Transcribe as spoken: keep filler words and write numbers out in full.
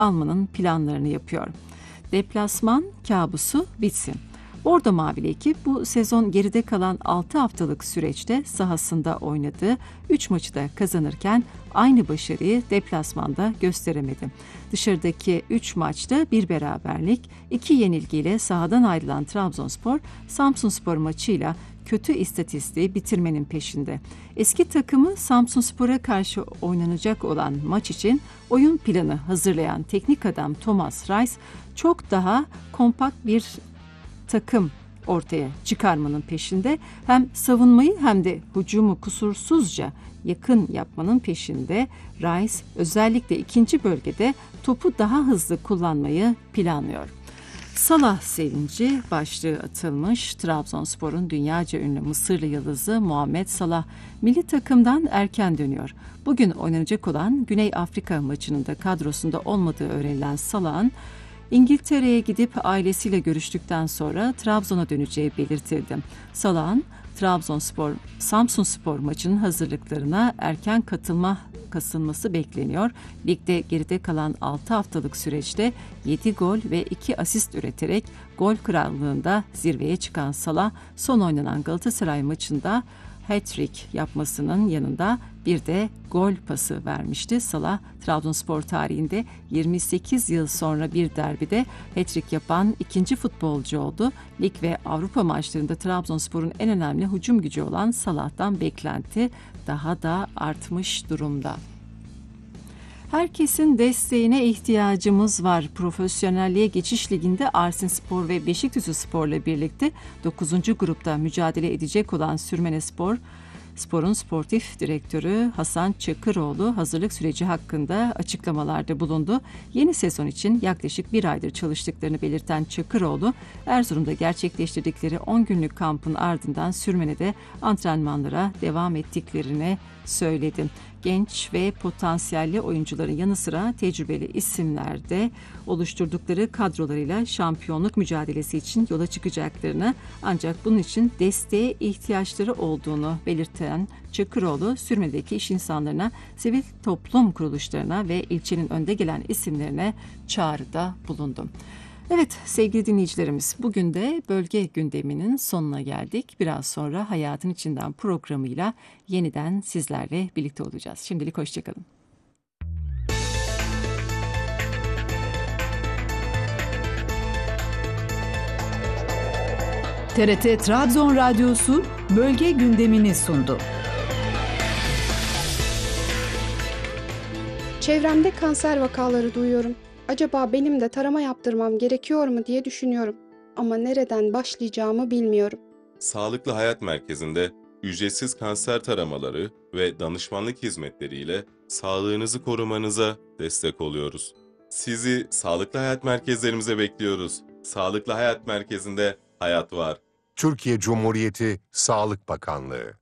almanın planlarını yapıyor. Deplasman kabusu bitsin. Bordo Mavili ekip bu sezon geride kalan altı haftalık süreçte sahasında oynadığı üç maçı da kazanırken aynı başarıyı deplasmanda gösteremedi. Dışarıdaki üç maçta bir beraberlik, iki yenilgiyle sahadan ayrılan Trabzonspor, Samsunspor maçıyla kötü istatistiği bitirmenin peşinde. Eski takımı Samsunspor'a karşı oynanacak olan maç için oyun planı hazırlayan teknik adam Thomas Reis çok daha kompakt bir takım ortaya çıkarmanın peşinde, hem savunmayı hem de hücumu kusursuzca yakın yapmanın peşinde. Reis özellikle ikinci bölgede topu daha hızlı kullanmayı planlıyor. Salah sevinci başlığı atılmış. Trabzonspor'un dünyaca ünlü Mısırlı yıldızı Muhammed Salah milli takımdan erken dönüyor. Bugün oynanacak olan Güney Afrika maçının da kadrosunda olmadığı öğrenilen Salah'ın İngiltere'ye gidip ailesiyle görüştükten sonra Trabzon'a döneceği belirtildi. Salah'ın Trabzonspor Samsunspor maçının hazırlıklarına erken katılma kasılması bekleniyor. Ligde geride kalan altı haftalık süreçte yedi gol ve iki asist üreterek gol krallığında zirveye çıkan Salah, son oynanan Galatasaray maçında hat-trick yapmasının yanında bir de gol pası vermişti. Salah, Trabzonspor tarihinde yirmi sekiz yıl sonra bir derbide hat-trick yapan ikinci futbolcu oldu. Lig ve Avrupa maçlarında Trabzonspor'un en önemli hücum gücü olan Salah'tan beklenti daha da artmış durumda. Herkesin desteğine ihtiyacımız var. Profesyonelliğe geçiş liginde Arsinspor ve Beşiktaşspor'la birlikte dokuzuncu grupta mücadele edecek olan Sürmenespor, Spor'un sportif direktörü Hasan Çakıroğlu hazırlık süreci hakkında açıklamalarda bulundu. Yeni sezon için yaklaşık bir aydır çalıştıklarını belirten Çakıroğlu, Erzurum'da gerçekleştirdikleri on günlük kampın ardından Sürmene'de antrenmanlara devam ettiklerini söyledi. Genç ve potansiyelli oyuncuların yanı sıra tecrübeli isimler de oluşturdukları kadrolarıyla şampiyonluk mücadelesi için yola çıkacaklarını, ancak bunun için desteğe ihtiyaçları olduğunu belirten Çakıroğlu, Sürme'deki iş insanlarına, sivil toplum kuruluşlarına ve ilçenin önde gelen isimlerine çağrıda bulundu. Evet sevgili dinleyicilerimiz, bugün de bölge gündeminin sonuna geldik. Biraz sonra Hayatın İçinden programıyla yeniden sizlerle birlikte olacağız. Şimdilik hoşçakalın. T R T Trabzon Radyosu bölge gündemini sundu. Çevremde kanser vakaları duyuyorum. Acaba benim de tarama yaptırmam gerekiyor mu diye düşünüyorum. Ama nereden başlayacağımı bilmiyorum. Sağlıklı Hayat Merkezi'nde ücretsiz kanser taramaları ve danışmanlık hizmetleriyle sağlığınızı korumanıza destek oluyoruz. Sizi Sağlıklı Hayat Merkezlerimize bekliyoruz. Sağlıklı Hayat Merkezi'nde hayat var. Türkiye Cumhuriyeti Sağlık Bakanlığı